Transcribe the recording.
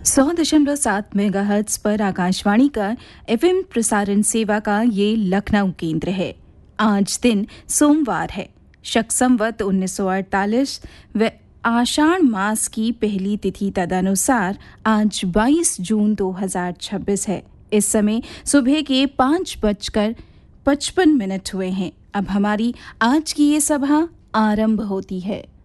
100.7 megahertz पर आकाशवाणी का FM प्रसारण सेवा का ये लखनऊ केंद्र है। आज दिन सोमवार है, शक संवत 1948 व आषाढ़ मास की पहली तिथि तदनुसार आज 22 जून 2026 है। इस समय सुबह के 5:55 हुए हैं। अब हमारी आज की ये सभा आरंभ होती है।